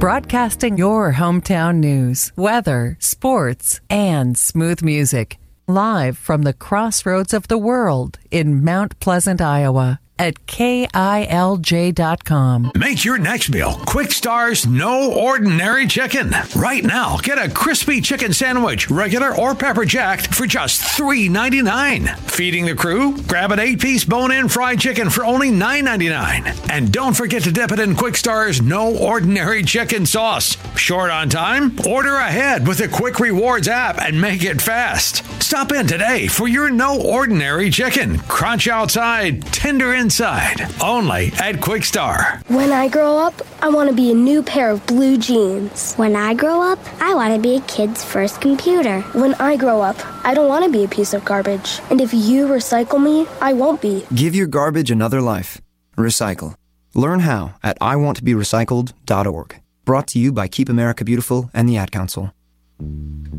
Broadcasting your hometown news, weather, sports, and smooth music. Live from the crossroads of the world in Mount Pleasant, Iowa. At KILJ.com. Make your next meal Quick Star's No Ordinary Chicken. Right now, get a crispy chicken sandwich, regular or pepper jacked, for just $3.99. Feeding the crew? Grab an 8-piece bone-in fried chicken for only $9.99. And don't forget to dip it in Quick Star's No Ordinary Chicken sauce. Short on time? Order ahead with the Quick Rewards app and make it fast. Stop in today for your No Ordinary Chicken. Crunch outside, tender inside. Only at Quick Star. When I grow up, I want to be a new pair of blue jeans. When I grow up, I want to be a kid's first computer. When I grow up, I don't want to be a piece of garbage. And if you recycle me, I won't be. Give your garbage another life. Recycle. Learn how at iwanttoberecycled.org. Brought to you by Keep America Beautiful and the Ad Council.